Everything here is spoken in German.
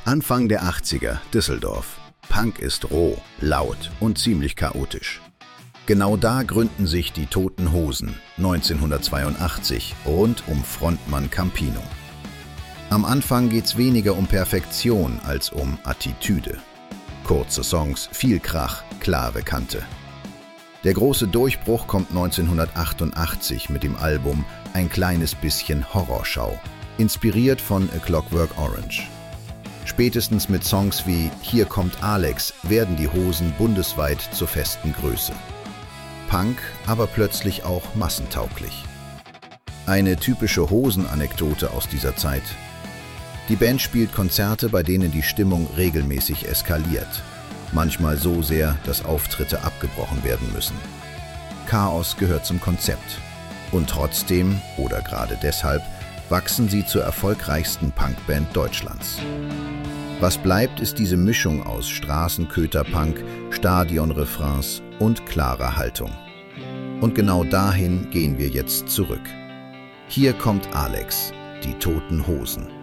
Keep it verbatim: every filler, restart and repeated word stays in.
Anfang der achtziger, Düsseldorf. Punk ist roh, laut und ziemlich chaotisch. Genau da gründen sich die Toten Hosen neunzehnhundertzweiundachtzig rund um Frontmann Campino. Am Anfang geht's weniger um Perfektion als um Attitüde. Kurze Songs, viel Krach, klare Kante. Der große Durchbruch kommt neunzehnhundertachtundachtzig mit dem Album Ein kleines bisschen Horrorschau, inspiriert von A Clockwork Orange. Spätestens mit Songs wie Hier kommt Alex werden die Hosen bundesweit zur festen Größe. Punk, aber plötzlich auch massentauglich. Eine typische Hosen-Anekdote aus dieser Zeit. Die Band spielt Konzerte, bei denen die Stimmung regelmäßig eskaliert. Manchmal so sehr, dass Auftritte abgebrochen werden müssen. Chaos gehört zum Konzept. Und trotzdem, oder gerade deshalb, wachsen sie zur erfolgreichsten Punkband Deutschlands. Was bleibt, ist diese Mischung aus Straßenköter-Punk, Stadion-Refrains und klarer Haltung. Und genau dahin gehen wir jetzt zurück. Hier kommt Alex, die Toten Hosen.